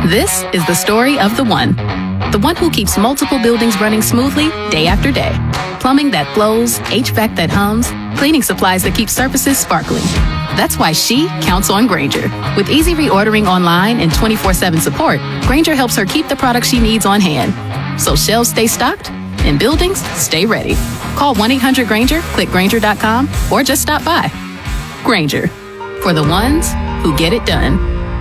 This is the story of the one who keeps multiple buildings running smoothly day after day. Plumbing that flows, HVAC that hums, cleaning supplies that keep surfaces sparkling. That's why she counts on Grainger. With easy reordering online and 24/7 support, Grainger helps her keep the products she needs on hand. So shelves stay stocked and buildings stay ready. Call 1-800-GRAINGER, click Grainger.com, or just stop by. Grainger, for the ones who get it done.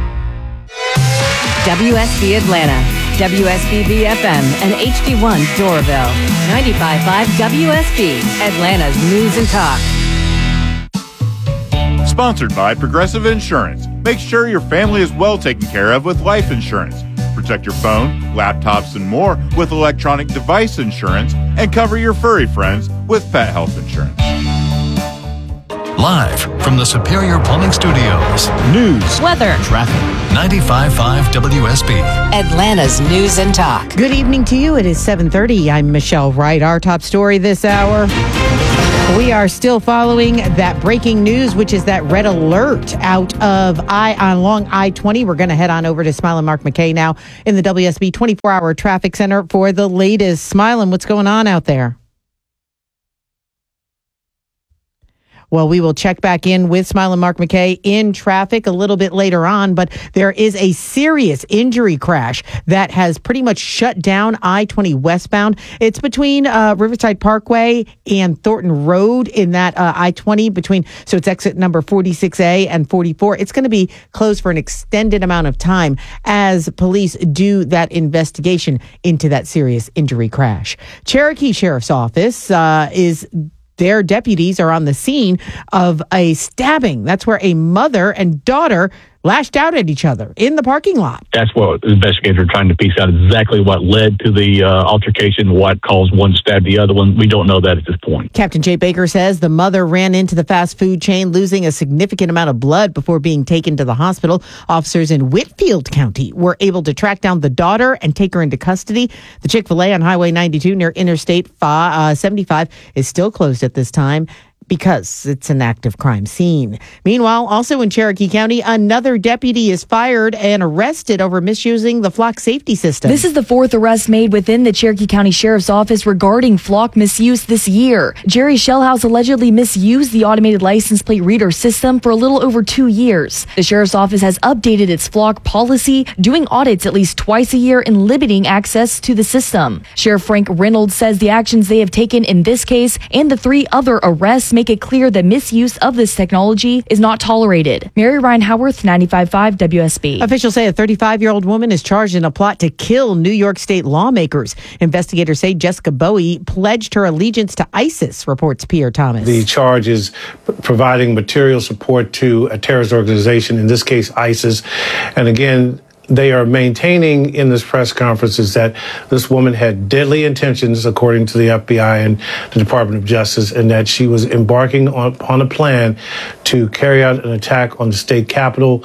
WSB Atlanta, WSBB FM, and HD1 Doraville. 95.5 WSB, Atlanta's News and Talk. Sponsored by Progressive Insurance. Make sure your family is well taken care of with life insurance. Protect your phone, laptops, and more with electronic device insurance, and cover your furry friends with pet health insurance. Live from the Superior Plumbing Studios. News, weather, traffic. 95.5 WSB. Atlanta's News and Talk. Good evening to you. It is 7:30. I'm Michelle Wright. Our top story this hour. We are still following that breaking news, which is that red alert out of along I-20. We're going to head on over to Smilin' Mark McKay now in the WSB 24-hour traffic center for the latest. Smilin', what's going on out there? Well, we will check back in with Smilin' Mark McKay in traffic a little bit later on, but there is a serious injury crash that has pretty much shut down I-20 westbound. It's between Riverside Parkway and Thornton Road in that I-20 so it's exit number 46A and 44. It's going to be closed for an extended amount of time as police do that investigation into that serious injury crash. Cherokee Sheriff's Office their deputies are on the scene of a stabbing. That's where a mother and daughter lashed out at each other in the parking lot. That's what investigators are trying to piece out exactly what led to the altercation, what caused one to stab the other one. We don't know that at this point. Captain Jay Baker says the mother ran into the fast food chain, losing a significant amount of blood before being taken to the hospital. Officers in Whitfield County were able to track down the daughter and take her into custody. The Chick-fil-A on Highway 92 near Interstate 75 is still closed at this time because it's an active crime scene. Meanwhile, also in Cherokee County, another deputy is fired and arrested over misusing the flock safety system. This is the fourth arrest made within the Cherokee County Sheriff's Office regarding flock misuse this year. Jerry Shellhouse allegedly misused the automated license plate reader system for a little over 2 years. The Sheriff's Office has updated its flock policy, doing audits at least twice a year and limiting access to the system. Sheriff Frank Reynolds says the actions they have taken in this case and the 3 other arrests make it clear that misuse of this technology is not tolerated. Mary Ryan Howarth, 95.5 WSB. Officials say a 35-year-old woman is charged in a plot to kill New York State lawmakers. Investigators say Jessica Bowie pledged her allegiance to ISIS, reports Pierre Thomas. The charge is providing material support to a terrorist organization, in this case ISIS. And again, they are maintaining in this press conference is that this woman had deadly intentions, according to the FBI and the Department of Justice, and that she was embarking on a plan to carry out an attack on the state capitol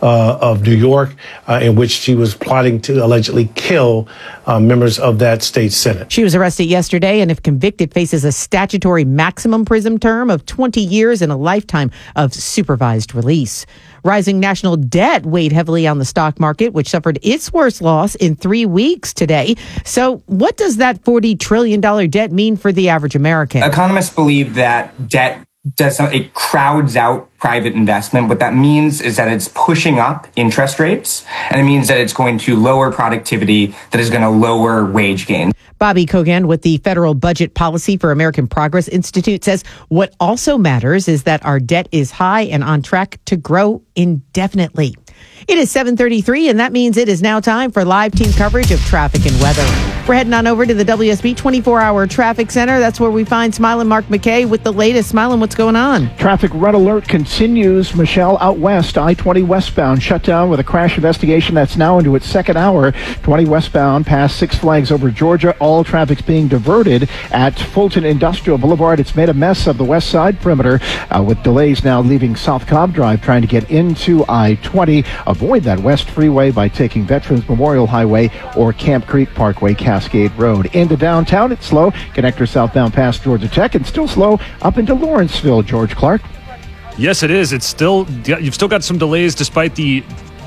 of New York, in which she was plotting to allegedly kill members of that state Senate. She was arrested yesterday and, if convicted, faces a statutory maximum prison term of 20 years and a lifetime of supervised release. Rising national debt weighed heavily on the stock market, which suffered its worst loss in 3 weeks today. So what does that $40 trillion debt mean for the average American? Economists believe that debt it crowds out private investment. What that means is that it's pushing up interest rates, and it means that it's going to lower productivity, that is going to lower wage gain. Bobby Kogan with the Federal Budget Policy for American Progress Institute says what also matters is that our debt is high and on track to grow indefinitely. It is 7:33, and that means it is now time for live team coverage of traffic and weather. We're heading on over to the WSB 24-hour traffic center. That's where we find Smilin' Mark McKay with the latest. Smilin', what's going on? Traffic red alert continues, Michelle, out west. I-20 westbound shut down with a crash investigation that's now into its second hour. 20 westbound past Six Flags over Georgia. All traffic's being diverted at Fulton Industrial Boulevard. It's made a mess of the west side perimeter with delays now leaving South Cobb Drive trying to get into I-20. Avoid that west freeway by taking Veterans Memorial Highway or Camp Creek Parkway, Cascade Road. Into downtown, it's slow. Connector southbound past Georgia Tech, and still slow up into Lawrenceville. George Clark. Yes, it is. You've still got some delays despite the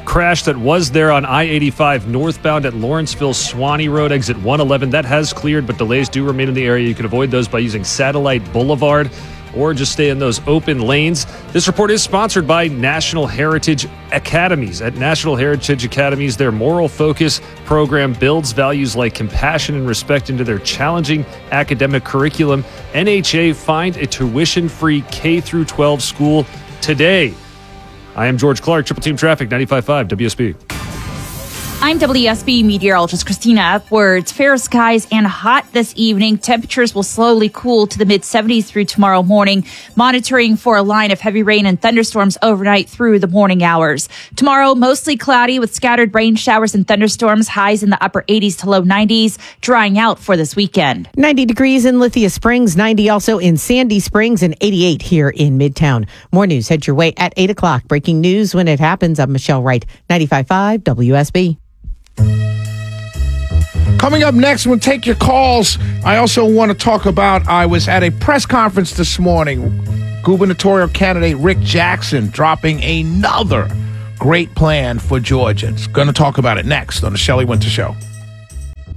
crash that was there on I-85 northbound at Lawrenceville Swanee Road, exit 111. That has cleared, but delays do remain in the area. You can avoid those by using Satellite Boulevard or just stay in those open lanes. This report is sponsored by National Heritage Academies. At National Heritage Academies, their moral focus program builds values like compassion and respect into their challenging academic curriculum. NHA, find a tuition-free K-12 school today. I am George Clark, Triple Team Traffic, 95.5 WSB. I'm WSB meteorologist Christina Upwards. Fair skies and hot this evening. Temperatures will slowly cool to the mid-70s through tomorrow morning. Monitoring for a line of heavy rain and thunderstorms overnight through the morning hours. Tomorrow, mostly cloudy with scattered rain showers and thunderstorms. Highs in the upper 80s to low 90s. Drying out for this weekend. 90 degrees in Lithia Springs, 90 also in Sandy Springs, and 88 here in Midtown. More news head your way at 8 o'clock. Breaking news when it happens. I'm Michelle Wright, 95.5 WSB. Coming up next, we'll take your calls. I also want to talk about, I was at a press conference this morning. Gubernatorial candidate Rick Jackson dropping another great plan for Georgians. Going to talk about it next on the Shelley Winter Show.